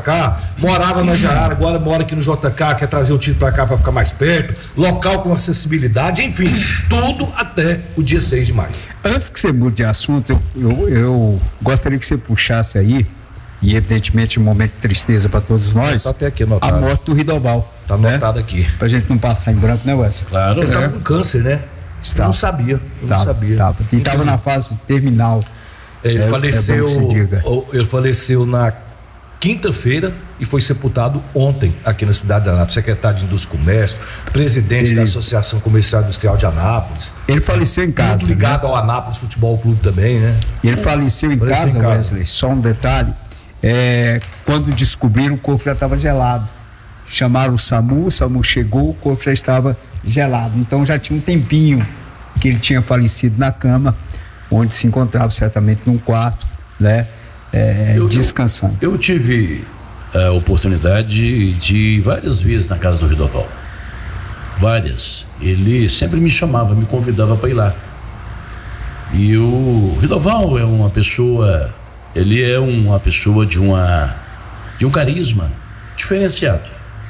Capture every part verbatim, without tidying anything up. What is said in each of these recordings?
K, morava na Jarara, agora mora aqui no J K, quer trazer o time pra cá pra ficar mais perto, local com acessibilidade, enfim, tudo até o dia seis de maio. Antes que você mude de assunto, eu, eu, eu gostaria que você puxasse aí, e evidentemente um momento de tristeza para todos nós, tá até aqui a anotado. morte do Ridoval. Tá anotado, né? Aqui. Pra gente não passar em branco, né, Wesley? Claro. Ele é. tava com câncer, né? Está. Eu não sabia, eu tá, não sabia. Tá. E estava na fase terminal. Ele é, faleceu, é bom que se diga. Ele faleceu na quinta-feira e foi sepultado ontem aqui na cidade de Anápolis. Secretário de Indústria e Comércio, presidente ele, da Associação Comercial e Industrial de Anápolis. Ele faleceu em casa. Muito ligado, né, ao Anápolis Futebol Clube também, né? Ele faleceu em, faleceu casa, em casa, Wesley. Só um detalhe: é, quando descobriram, o corpo já estava gelado. Chamaram o SAMU, o SAMU chegou, o corpo já estava gelado. Então já tinha um tempinho que ele tinha falecido na cama, onde se encontrava certamente num quarto, né? É, eu, descansando. Eu, eu tive a oportunidade de ir várias vezes na casa do Ridoval. Várias. Ele sempre me chamava, me convidava para ir lá. E o Ridoval é uma pessoa, ele é uma pessoa de uma de um carisma diferenciado.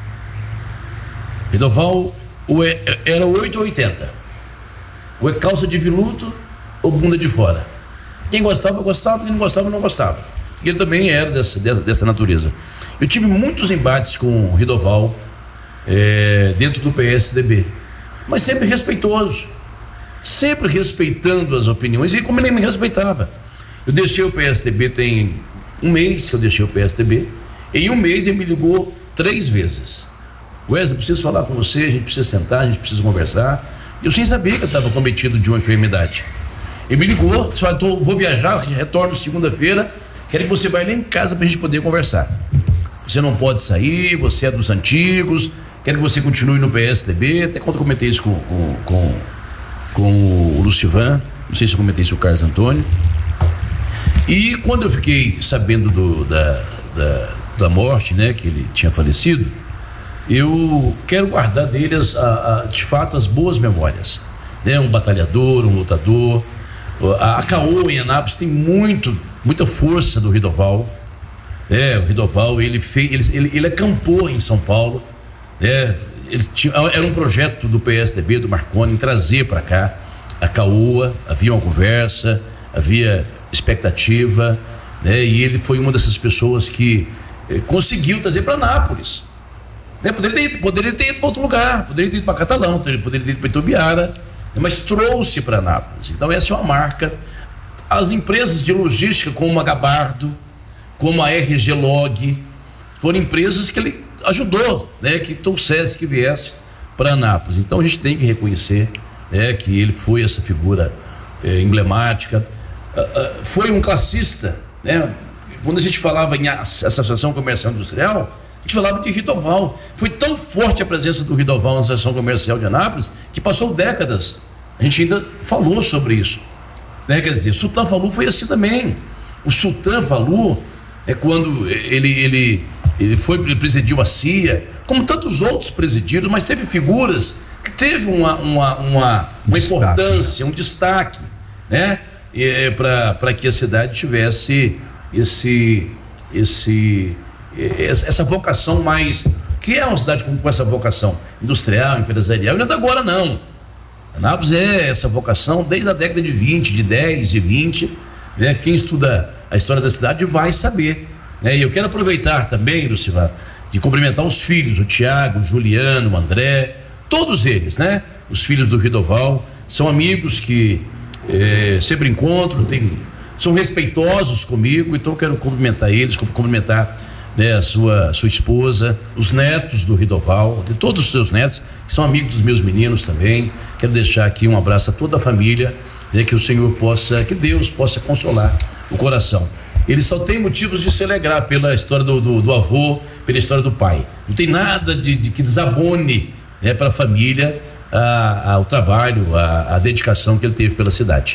Ridoval é, era oito ou oitenta. Ou é calça de veludo ou bunda de fora. Quem gostava, gostava, quem não gostava, não gostava. E ele também era dessa, dessa, dessa natureza. Eu tive muitos embates com o Ridoval é, dentro do P S D B, mas sempre respeitoso, sempre respeitando as opiniões, e como ele me respeitava. Eu deixei o P S D B tem um mês que eu deixei o P S D B. Em um mês ele me ligou três vezes. Wesley, preciso falar com você, a gente precisa sentar, a gente precisa conversar. Eu sem saber que eu estava cometido de uma enfermidade. Ele me ligou, disse: olha, tô, vou viajar, retorno segunda-feira, quero que você vá lá em casa pra gente poder conversar. Você não pode sair, você é dos antigos, quero que você continue no P S D B. Até quando eu comentei isso com, com, com, com o Lucivan, não sei se eu comentei isso com o Carlos Antônio. E quando eu fiquei sabendo do, da, da, da morte, né, que ele tinha falecido, eu quero guardar dele as, a, a, de fato as boas memórias, né? Um batalhador, um lutador. A, a Caoa em Anápolis tem muito, muita força do Ridoval, né? O Ridoval, ele fez, ele, ele, ele acampou em São Paulo, né? Ele tinha, era um projeto do P S D B, do Marconi, em trazer para cá a Caoa. Havia uma conversa, havia expectativa, né? E ele foi uma dessas pessoas que eh, conseguiu trazer para Anápolis. Né? Poderia ter, poderia ter ido para outro lugar, poderia ter ido para Catalão, poderia ter ido para Itubiara, mas trouxe para Anápolis. Então essa é uma marca. As empresas de logística como a Gabardo, como a R G Log, foram empresas que ele ajudou, né, que trouxesse, que viesse para Anápolis. Então a gente tem que reconhecer, né, que ele foi essa figura é, emblemática. Uh, uh, foi um classista, né? Quando a gente falava em Associação Comercial Industrial, a gente falava de Ridoval. Foi tão forte a presença do Ridoval na Associação Comercial de Anápolis que passou décadas. A gente ainda falou sobre isso, né? Quer dizer, Sultan Fallu foi assim também. O Sultan Fallu é quando ele, ele, ele foi, ele presidiu a C I A, como tantos outros presidiram, mas teve figuras que teve uma, uma, uma, uma importância, um destaque, né? É, para que a cidade tivesse esse, esse essa vocação mais, que é uma cidade com, com essa vocação industrial, empresarial, e não é da agora não. Anápolis é essa vocação desde a década de vinte, de dez, de vinte, né? Quem estuda a história da cidade vai saber, né? E eu quero aproveitar também, Lucivar, de cumprimentar os filhos, o Tiago, o Juliano, o André, todos eles, né? Os filhos do Ridoval, são amigos que é, sempre encontro, tem, são respeitosos comigo, então eu quero cumprimentar eles, cumprimentar, né, a sua, sua esposa, os netos do Ridoval, de todos os seus netos, que são amigos dos meus meninos também. Quero deixar aqui um abraço a toda a família, né, que o Senhor possa, que Deus possa consolar o coração. Ele só tem motivos de se alegrar pela história do, do, do avô, pela história do pai. Não tem nada de, de que desabone, né, para a família a, a, o trabalho, a, a dedicação que ele teve pela cidade.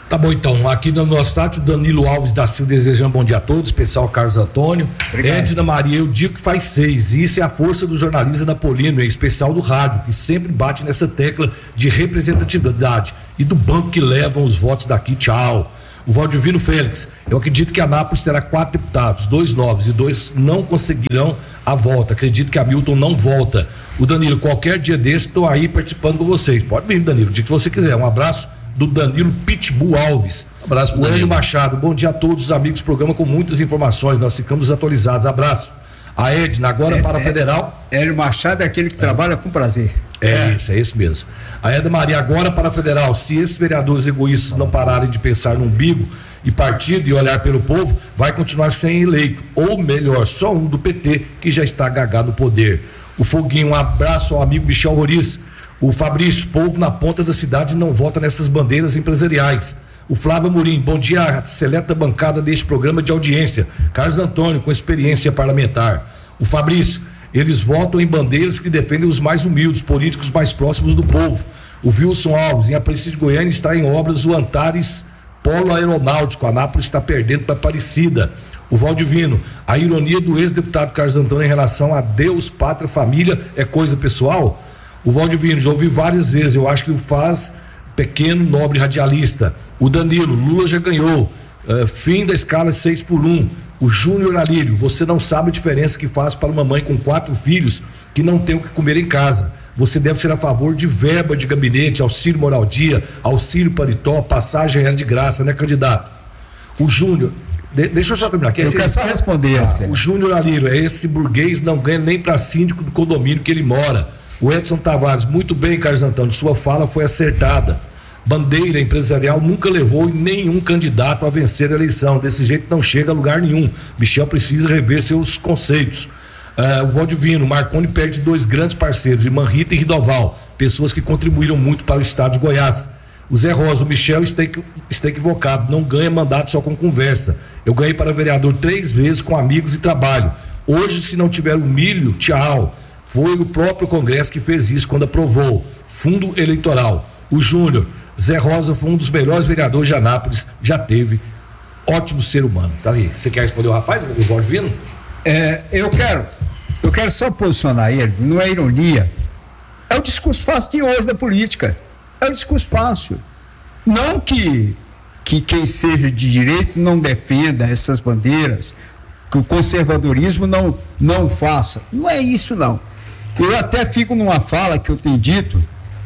Tá bom, então, aqui no nosso site, o Danilo Alves da Silva desejando bom dia a todos, especial Carlos Antônio. Obrigado. Edna Maria, eu digo que faz seis, e isso é a força do jornalista napolino, em especial do rádio, que sempre bate nessa tecla de representatividade e do banco que levam os votos daqui, tchau. O Valdivino Félix, eu acredito que a Anápolis terá quatro deputados, dois novos e dois não conseguirão a volta, acredito que a Milton não volta. O Danilo, qualquer dia desse, estou aí participando com vocês, pode vir, Danilo, o dia que você quiser, um abraço do Danilo Pitbull Alves. Abraço pro o Hélio Machado, bom dia a todos os amigos do programa com muitas informações, nós ficamos atualizados, abraço. A Edna, agora é, para a é, Federal. Hélio Machado é aquele que é. trabalha com prazer. É, é esse, é esse mesmo. A Edna Maria, agora para a Federal, se esses vereadores egoístas não pararem de pensar no umbigo e partido e olhar pelo povo, vai continuar sem eleito, ou melhor, só um do P T que já está gagado no poder. O Foguinho, um abraço ao amigo Michel Roriz. O Fabrício, povo na ponta da cidade não vota nessas bandeiras empresariais. O Flávio Amorim, bom dia à seleta bancada deste programa de audiência. Carlos Antônio, com experiência parlamentar. O Fabrício, eles votam em bandeiras que defendem os mais humildes, políticos mais próximos do povo. O Wilson Alves, em Aparecida de Goiânia, está em obras o Antares Polo Aeronáutico. A Anápolis está perdendo para Aparecida. O Valdivino, a ironia do ex-deputado Carlos Antônio em relação a Deus, pátria, família é coisa pessoal? O Valdivino, já ouvi várias vezes, eu acho que o faz pequeno, nobre radialista. O Danilo, Lula já ganhou, uh, fim da escala seis por um. O Júnior Alírio, você não sabe a diferença que faz para uma mãe com quatro filhos que não tem o que comer em casa. Você deve ser a favor de verba de gabinete, auxílio moral dia, auxílio paletó, passagem aérea de graça, né, candidato? O Júnior, de, deixa eu só terminar aqui. Eu quero só responder. Ah, o Júnior Alírio, esse burguês não ganha nem para síndico do condomínio que ele mora. O Edson Tavares, muito bem, Carlos Antônio, sua fala foi acertada. Bandeira empresarial nunca levou nenhum candidato a vencer a eleição, desse jeito não chega a lugar nenhum. Michel precisa rever seus conceitos. Uh, o Valdivino, Marconi perde dois grandes parceiros, irmã Rita e Ridoval, pessoas que contribuíram muito para o estado de Goiás. O Zé Rosa, o Michel está, está equivocado, não ganha mandato só com conversa. Eu ganhei para vereador três vezes com amigos e trabalho. Hoje, se não tiver o milho, tchau. Foi o próprio Congresso que fez isso quando aprovou fundo eleitoral. O Júnior, Zé Rosa foi um dos melhores vereadores de Anápolis, já teve, ótimo ser humano. Tá aí, você quer responder o rapaz, o Valdivino? É, eu quero, eu quero só posicionar ele, não é ironia, é o discurso fácil de hoje da política, é o discurso fácil. Não que, que quem seja de direito não defenda essas bandeiras, que o conservadorismo não, não faça, não é isso não. Eu até fico numa fala que eu tenho dito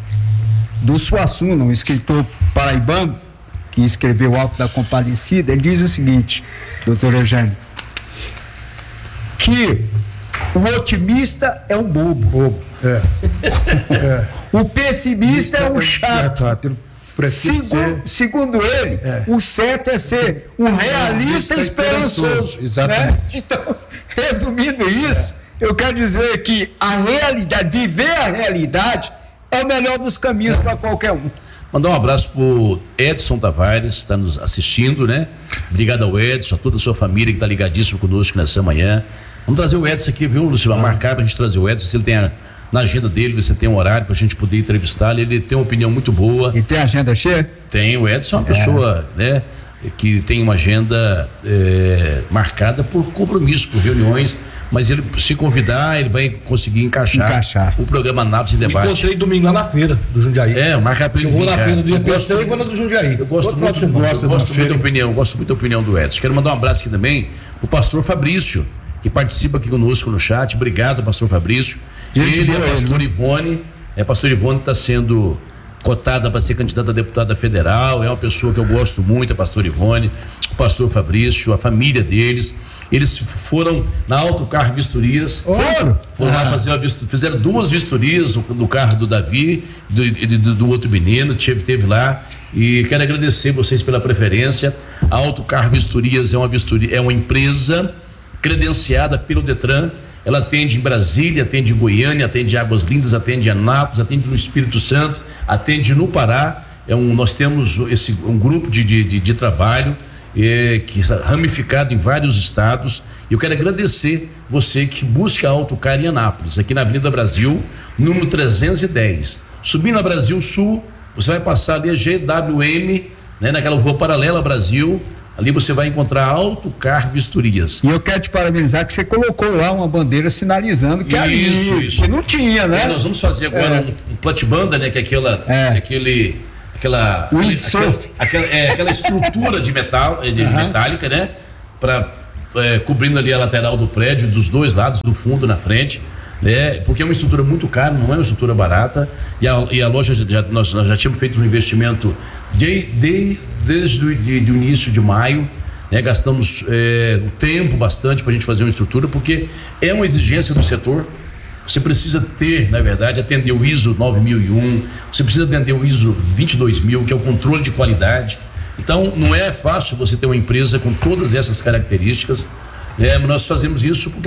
do Suassuna, um escritor paraibano que escreveu o Alto da Compadecida. Ele diz o seguinte, doutor Eugênio, que o otimista é um bobo, bobo. É. É. O pessimista é um chato. É, segundo, segundo ele, é. o certo é ser um realista esperançoso. Exatamente. Né? Então, resumindo isso, é. eu quero dizer que a realidade, viver a realidade é o melhor dos caminhos para qualquer um. Mandar um abraço pro Edson Tavares, está nos assistindo, né? Obrigado ao Edson, a toda a sua família que está ligadíssimo conosco nessa manhã. Vamos trazer o Edson aqui, viu, Lúcio? Marcar pra gente trazer o Edson, se ele tem a, na agenda dele, você tem um horário pra gente poder entrevistá-lo. Ele tem uma opinião muito boa. E tem agenda cheia? Tem, o Edson é uma é. pessoa, né? Que tem uma agenda é, marcada por compromissos, por reuniões, mas ele, se convidar, ele vai conseguir encaixar, encaixar. o programa Anápolis em Debate. Eu encontrei domingo lá na feira do Jundiaí. É, marcar pra ele. Eu vou na feira do I A P C e vou na do Jundiaí. Eu gosto muito, eu gosto, eu gosto muito da opinião, gosto muito da opinião do Edson. Quero mandar um abraço aqui também pro pastor Fabrício, que participa aqui conosco no chat. Obrigado, pastor Fabrício. Gente, ele é pastor ele. Ivone, é pastor Ivone está sendo cotada para ser candidata a deputada federal, é uma pessoa que eu gosto muito, a pastor Ivone, o pastor Fabrício, a família deles. Eles foram na Autocar Vistorias, foram, foram ah. lá fazer uma vistor, fizeram duas vistorias do, do carro do Davi, do, do, do outro menino, teve, teve lá, e quero agradecer vocês pela preferência. A Autocar Vistorias é uma vistoria, é uma empresa credenciada pelo Detran. Ela atende em Brasília, atende em Goiânia, atende em Águas Lindas, atende em Anápolis, atende no Espírito Santo, atende no Pará. É um, nós temos esse, um grupo de, de, de, de trabalho é, que está ramificado em vários estados. Eu quero agradecer você que busca a Autocar em Anápolis, aqui na Avenida Brasil, número trezentos e dez. Subindo a Brasil Sul, você vai passar ali a G W M né? Naquela rua paralela ao Brasil, ali você vai encontrar Autocar Vistorias. E eu quero te parabenizar que você colocou lá uma bandeira sinalizando que ali, isso, isso. que não tinha, né? É, nós vamos fazer agora é. um, um platibanda, né? Que é aquela, é. que é aquele, aquela, aquele, aquela, aquela, é, aquela estrutura de metal, de uhum. metálica, né? Para é, cobrindo ali a lateral do prédio, dos dois lados, do fundo, na frente, né? Porque é uma estrutura muito cara, não é uma estrutura barata. E a, e a loja já, nós, nós já tínhamos feito um investimento de, de, desde o de, de início de maio. Né, gastamos é, tempo bastante para a gente fazer uma estrutura, porque é uma exigência do setor. Você precisa ter, na verdade, atender o ISO nove mil e um, você precisa atender o ISO vinte e dois mil, que é o controle de qualidade. Então, não é fácil você ter uma empresa com todas essas características. Né, nós fazemos isso porque